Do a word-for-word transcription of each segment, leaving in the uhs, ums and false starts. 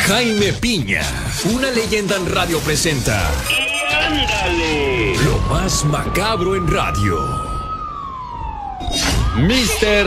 Jaime Piña, una leyenda en radio presenta. ¡Y ándale! Lo más macabro en radio. Mister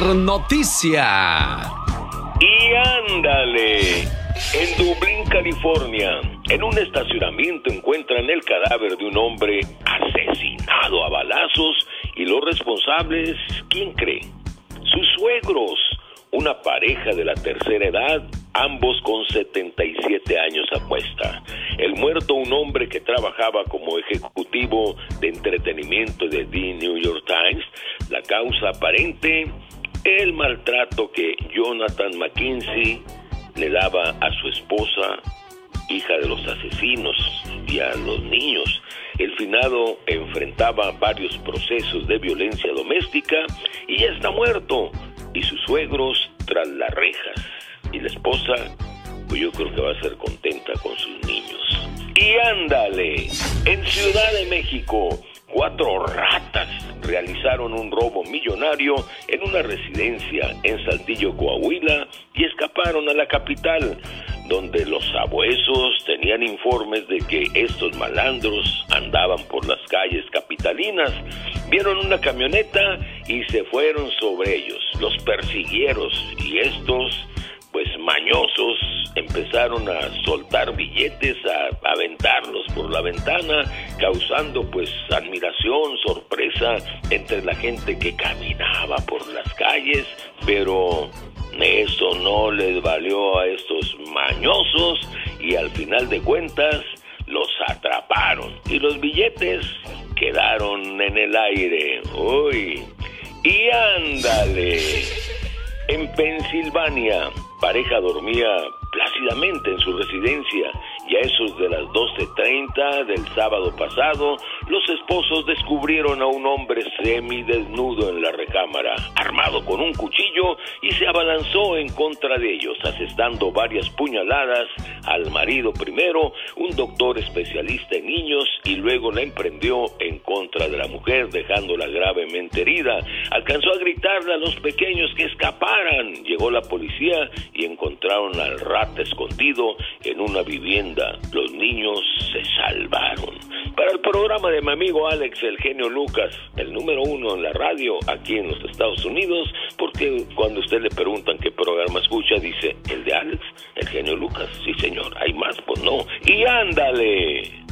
Noticia. ¡Y ándale! En Dublín, California, en un estacionamiento encuentran el cadáver de un hombre asesinado a balazos y los responsables, ¿quién cree? Sus suegros, una pareja de la tercera edad, ambos con setenta y siete años a cuesta. El muerto, un hombre que trabajaba como ejecutivo de entretenimiento de The New York Times. La causa aparente, el maltrato que Jonathan McKinsey le daba a su esposa, hija de los asesinos, y a los niños. El finado enfrentaba varios procesos de violencia doméstica y ya está muerto, y sus suegros tras las rejas. Y la esposa, pues yo creo que va a ser contenta con sus niños. Y ándale, en Ciudad de México, cuatro ratas realizaron un robo millonario en una residencia en Saltillo, Coahuila, y escaparon a la capital, donde los sabuesos tenían informes de que estos malandros andaban por las calles capitalinas. Vieron una camioneta y se fueron sobre ellos. Los persiguieron y estos, pues mañosos, empezaron a soltar billetes, a aventarlos por la ventana, causando pues admiración, sorpresa entre la gente que caminaba por las calles, pero eso no les valió a estos mañosos y al final de cuentas los atraparon y los billetes quedaron en el aire. Uy, y ándale, en Pensilvania, pareja dormía plácidamente en su residencia y a esos de las doce treinta del sábado pasado, los esposos descubrieron a un hombre semidesnudo en la recámara, armado con un cuchillo, y se abalanzó en contra de ellos, asestando varias puñaladas al marido primero, un doctor especialista en niños, y luego la emprendió en contra de la mujer, dejándola gravemente herida. Alcanzó a gritarle a los pequeños que escaparan. Llegó la policía y encontraron al rata escondido en una vivienda. Los niños se salvaron. Para el programa de mi amigo Alex, el genio Lucas, el número uno en la radio aquí en los Estados Unidos, porque cuando usted le preguntan qué programa escucha, dice, el de Alex, el genio Lucas. Sí, señor, hay más, pues no. Y ándale.